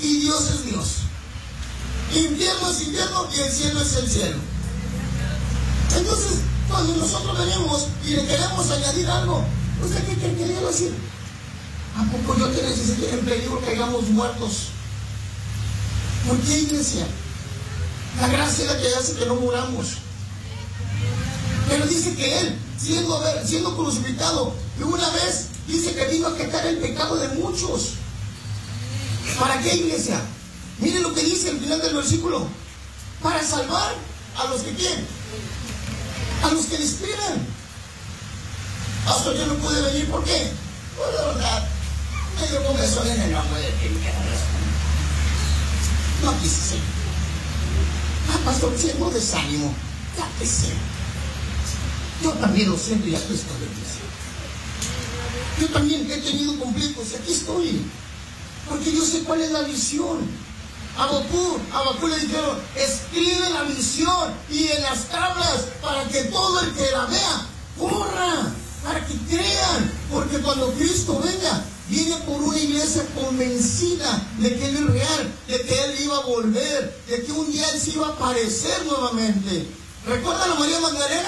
y Dios es Dios. Infierno es infierno y el cielo es el cielo. Entonces, cuando nosotros venimos y le queremos añadir algo, ¿usted qué quería decir? ¿A poco yo te necesito en peligro que hayamos muertos? ¿Por qué, iglesia? La gracia es la que hace que no muramos. Pero dice que Él, siendo crucificado, y una vez dice que vino a quitar el pecado de muchos. ¿Para qué, iglesia? Miren lo que dice al final del versículo. Para salvar a los que quieren, a los que le esperan. Hasta yo no pude venir, ¿por qué? Pues la verdad, me dio comezón en el nombre de quien quiera responder. No quise ser. Pastor, siendo desánimo, ya que sea. Yo también lo siento y aquí estoy, iglesia. Yo también he tenido conflictos y aquí estoy. Porque yo sé cuál es la visión. A Abacú le dijeron, escribe la visión y en las tablas para que todo el que la vea corra, para que crean. Porque cuando Cristo venga, viene por una iglesia convencida de que Él es real, de que Él iba a volver, de que un día Él se iba a aparecer nuevamente. ¿Recuerdan a María Magdalena?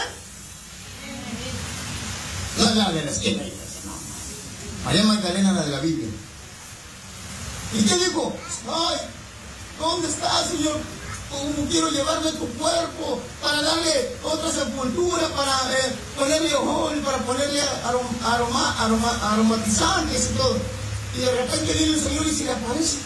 La de la esquina, no. María Magdalena, la de la Biblia. ¿Y qué dijo? Ay, ¿dónde está, Señor? ¿Cómo quiero llevarme tu cuerpo para darle otra sepultura, para ponerle ojol, para ponerle aromatizantes y todo? Y de repente viene el Señor y se le aparece.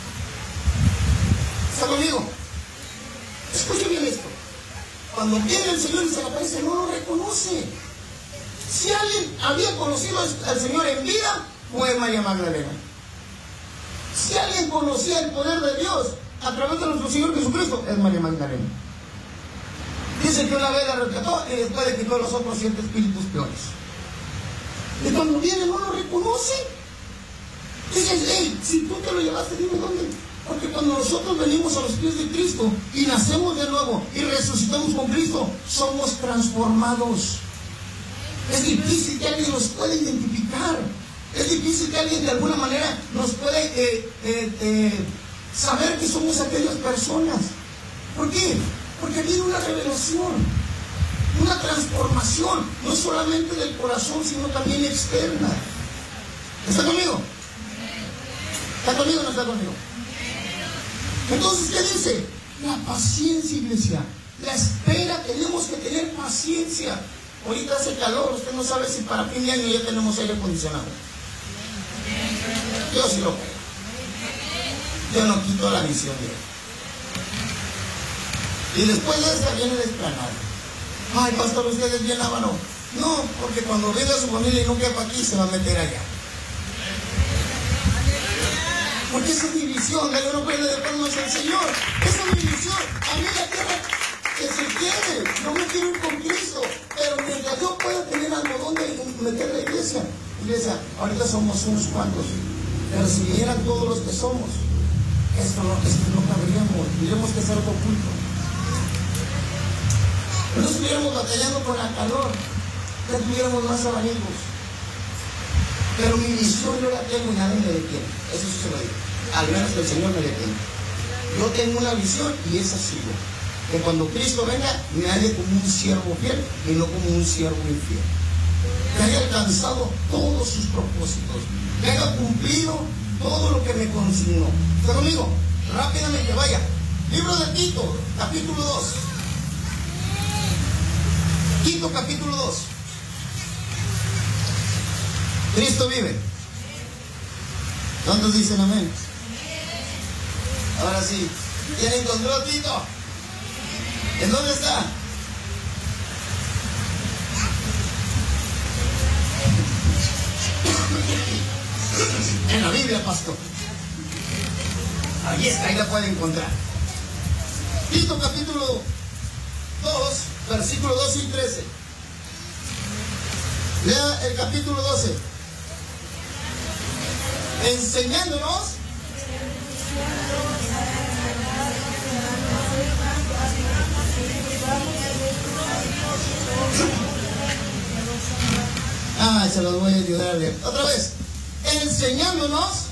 ¿Está conmigo? Escuche bien esto. Cuando viene el Señor y se le aparece, no lo reconoce. Si alguien había conocido al Señor en vida, fue María Magdalena. Si alguien conocía el poder de Dios a través de nuestro Señor Jesucristo, es María Magdalena. Dice que una vez la rescató y después le quitó los otros 7 espíritus peores. Y cuando viene no lo reconoce. Dice, hey, si tú te lo llevaste, dime dónde. Porque cuando nosotros venimos a los pies de Cristo y nacemos de nuevo y resucitamos con Cristo, somos transformados. Es difícil que alguien nos pueda identificar. Es difícil que alguien de alguna manera nos pueda saber que somos aquellas personas. ¿Por qué? Porque viene una revelación, una transformación, no solamente del corazón, sino también externa. ¿Está conmigo? ¿Está conmigo o no está conmigo? Entonces, ¿qué dice? La paciencia, iglesia. La espera, tenemos que tener paciencia. Ahorita hace calor, usted no sabe si para fin de año ya tenemos aire acondicionado. Yo sí lo creo. Yo no quito la visión de Dios. Y después de esta viene el explanado. Ay, pastor, usted es bien lábano. No, porque cuando venga su familia y no quepa aquí, se va a meter allá. Porque esa es mi visión, que no puede de palmas al Señor. Esa es mi visión. A mí la tierra que se quiere, no me quiero ir con Cristo. Pero mientras yo pueda tener algodón de meter la iglesia, ahorita somos unos cuantos. Pero si vinieran todos los que somos, esto no cabríamos, tendríamos que ser oculto. No estuviéramos batallando con el calor, ya tuviéramos más abanicos. Pero mi visión yo la tengo y nadie me detiene. Eso sí se lo digo. Al menos que el Señor me detenga. Yo tengo una visión y esa sigo. Que cuando Cristo venga, me halle como un siervo fiel y no como un siervo infiel. Que haya alcanzado todos sus propósitos. Que haya cumplido todo lo que me consignó. ¿Está conmigo? Rápidamente, vaya. Libro de Tito, capítulo 2. Tito, capítulo 2. Cristo vive. ¿Cuántos dicen amén? Ahora sí. ¿Quién encontró a Tito? ¿En dónde está? En la Biblia, pastor. Ahí está, ahí la puede encontrar. Tito capítulo 2, versículos 12 y 13. Lea el capítulo 12. Enseñándonos se los voy a ayudar a leer. Otra vez. Enseñándonos